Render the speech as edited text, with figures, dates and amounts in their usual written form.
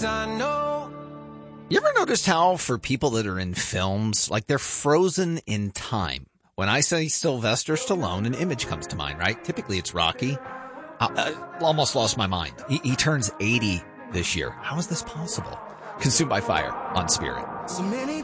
You ever noticed how for people that are in films, like they're frozen in time? When I say Sylvester Stallone, an image comes to mind, right? Typically it's Rocky. I almost lost my mind. He turns 80 this year. How is this possible? Consumed by Fire on Spirit.